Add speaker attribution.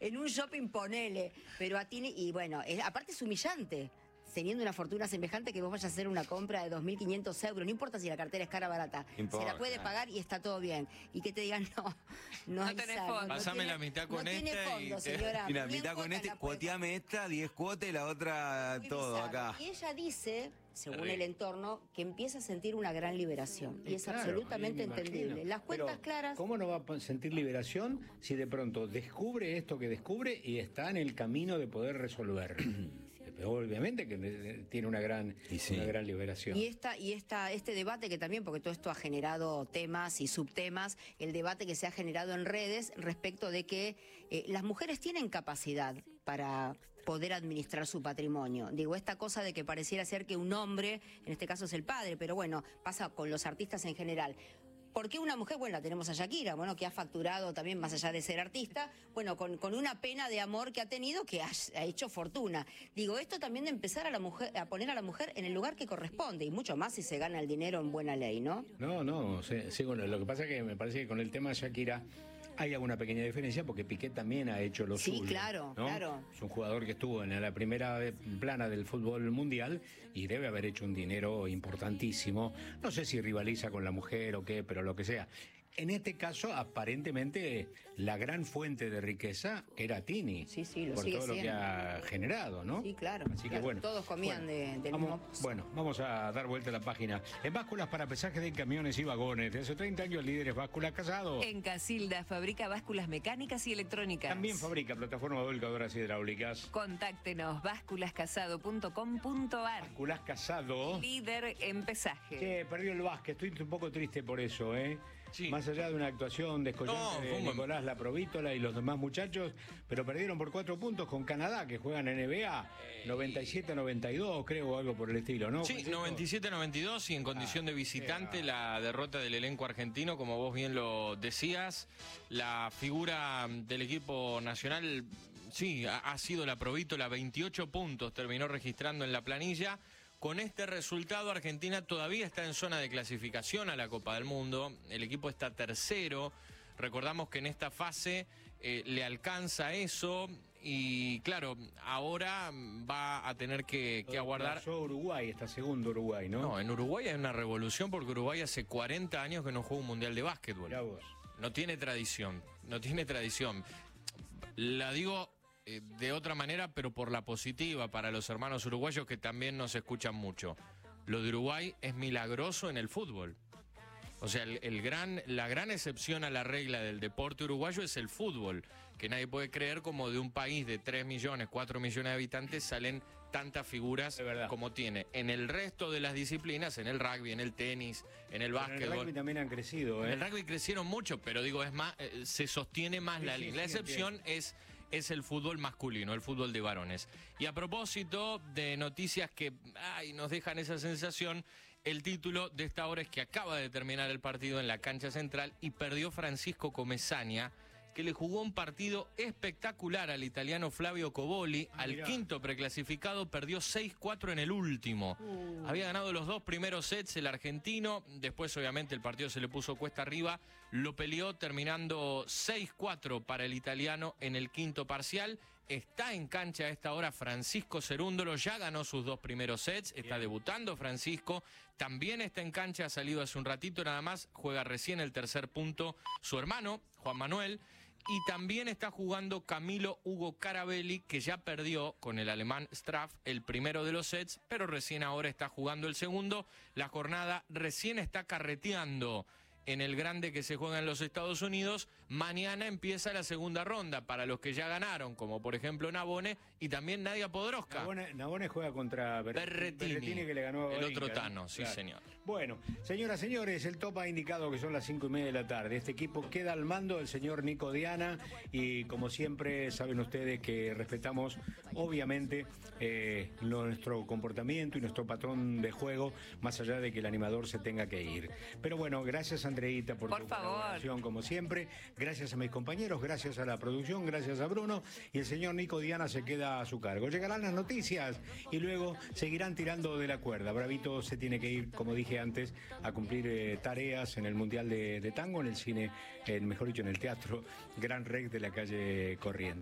Speaker 1: en un shopping ponele, pero a Tini, y bueno, aparte es humillante. Teniendo una fortuna semejante que vos vayas a hacer una compra de 2.500 euros, no importa si la cartera es cara o barata, se la puede pagar y está todo bien. Y que te digan, no hay
Speaker 2: tenés
Speaker 1: sal,
Speaker 2: fondo.
Speaker 3: Pásame la mitad con
Speaker 1: tiene
Speaker 3: esta
Speaker 1: fondo,
Speaker 3: y
Speaker 1: señora.
Speaker 4: Y la mitad con este, cuoteame esta, 10 cuotas y la otra
Speaker 1: Muy
Speaker 4: todo
Speaker 1: bizarro.
Speaker 4: acá.
Speaker 1: Y ella dice, según
Speaker 3: Terrible.
Speaker 1: el entorno, que empieza a sentir una gran liberación. Y es
Speaker 5: Claro,
Speaker 1: absolutamente
Speaker 5: me imagino.
Speaker 1: entendible. Las cuentas
Speaker 5: Pero,
Speaker 1: claras.
Speaker 5: ¿cómo no va a sentir liberación si de pronto descubre esto que descubre y está en el camino de poder resolver? Pero obviamente que tiene una gran liberación.
Speaker 1: Y este debate que también, porque todo esto ha generado temas y subtemas, el debate que se ha generado en redes respecto de que las mujeres tienen capacidad para poder administrar su patrimonio. Digo, esta cosa de que pareciera ser que un hombre, en este caso es el padre, pero bueno, pasa con los artistas en general. ¿Por qué una mujer? Bueno, la tenemos a Shakira, bueno, que ha facturado también, más allá de ser artista, bueno, con una pena de amor que ha tenido, que ha hecho fortuna. Digo, esto también de empezar a poner a la mujer en el lugar que corresponde, y mucho más si se gana el dinero en buena ley, ¿no?
Speaker 5: Sí, bueno, lo que pasa es que me parece que con el tema de Shakira hay alguna pequeña diferencia porque Piqué también ha hecho lo suyo.
Speaker 1: Sí, claro,
Speaker 5: ¿no?
Speaker 1: claro.
Speaker 5: Es un jugador que estuvo en la primera plana del fútbol mundial y debe haber hecho un dinero importantísimo. No sé si rivaliza con la mujer o qué, pero lo que sea. En este caso, aparentemente, la gran fuente de riqueza era Tini.
Speaker 1: Sí, lo
Speaker 5: por
Speaker 1: sigue
Speaker 5: todo lo que
Speaker 1: siendo.
Speaker 5: ha generado, ¿no?
Speaker 1: Sí, claro.
Speaker 5: Así que
Speaker 1: Claro,
Speaker 5: bueno.
Speaker 1: todos comían del mismo pozo.
Speaker 5: Bueno, vamos a dar vuelta a la página. En básculas para pesaje de camiones y vagones. De hace 30 años, líderes Básculas Casado.
Speaker 2: En Casilda fabrica básculas mecánicas y electrónicas.
Speaker 5: También fabrica plataformas volcadoras hidráulicas.
Speaker 2: Contáctenos básculascasado.com.ar.
Speaker 5: Básculas Casado.
Speaker 2: Líder en pesaje.
Speaker 5: Che, perdió el básquet. Estoy un poco triste por eso, ¿eh?
Speaker 3: Sí.
Speaker 5: Más allá de una actuación descollante de Nicolás La Provítola y los demás muchachos, pero perdieron por 4 puntos con Canadá, que juegan en NBA, 97-92, creo, o algo por el estilo, ¿no?
Speaker 3: Sí, 97-92 y en condición de visitante la derrota del elenco argentino, como vos bien lo decías. La figura del equipo nacional, sí, ha sido La Provítola, 28 puntos terminó registrando en la planilla. Con este resultado, Argentina todavía está en zona de clasificación a la Copa del Mundo. El equipo está tercero. Recordamos que en esta fase le alcanza eso y, claro, ahora va a tener que aguardar.
Speaker 5: Uruguay, está segundo Uruguay, ¿no?
Speaker 3: No, en Uruguay hay una revolución porque Uruguay hace 40 años que no juega un mundial de básquetbol.
Speaker 5: Mirá vos.
Speaker 3: No tiene tradición, no tiene tradición. La digo de otra manera, pero por la positiva para los hermanos uruguayos que también nos escuchan mucho. Lo de Uruguay es milagroso en el fútbol. O sea, la gran excepción a la regla del deporte uruguayo es el fútbol, que nadie puede creer como de un país de 3 millones, 4 millones de habitantes salen tantas figuras como tiene. En el resto de las disciplinas, en el rugby, en el tenis, en el básquetbol.
Speaker 5: En el rugby también han crecido, ¿eh?
Speaker 3: En el rugby crecieron mucho, pero digo, es más, se sostiene más la línea. La excepción es el fútbol masculino, el fútbol de varones. Y a propósito de noticias que nos dejan esa sensación, el título de esta hora es que acaba de terminar el partido en la cancha central y perdió Francisco Comesaña, que le jugó un partido espectacular al italiano Flavio Coboli. Al quinto preclasificado perdió 6-4 en el último. Había ganado los 2 primeros sets el argentino, después obviamente el partido se le puso cuesta arriba, lo peleó terminando 6-4 para el italiano en el quinto parcial. Está en cancha a esta hora Francisco Cerúndolo, ya ganó sus 2 primeros sets, está debutando Francisco, también está en cancha, ha salido hace un ratito nada más, juega recién el tercer punto su hermano, Juan Manuel, y también está jugando Camilo Hugo Carabelli, que ya perdió con el alemán Straff el primero de los sets, pero recién ahora está jugando el segundo. La jornada recién está carreteando en el grande que se juega en los Estados Unidos. Mañana empieza la segunda ronda para los que ya ganaron, como por ejemplo Nabone y también Nadia Podoroska.
Speaker 5: Nabone juega contra Berrettini, que le ganó a
Speaker 3: el otro
Speaker 5: Olinka,
Speaker 3: Tano,
Speaker 5: ¿no?
Speaker 3: sí,
Speaker 5: Claro.
Speaker 3: señor.
Speaker 5: Bueno, señoras, señores, el top ha indicado que son las 5:30 de la tarde. Este equipo queda al mando del señor Nico Diana y, como siempre, saben ustedes que respetamos, obviamente, nuestro comportamiento y nuestro patrón de juego, más allá de que el animador se tenga que ir. Pero bueno, gracias, Andreita, por tu colaboración, como siempre. Gracias a mis compañeros, gracias a la producción, gracias a Bruno. Y el señor Nico Diana se queda a su cargo. Llegarán las noticias y luego seguirán tirando de la cuerda. Bravito se tiene que ir, como dije antes, a cumplir tareas en el Mundial de Tango, en el cine, mejor dicho, en el Teatro Gran Rex de la calle Corrientes.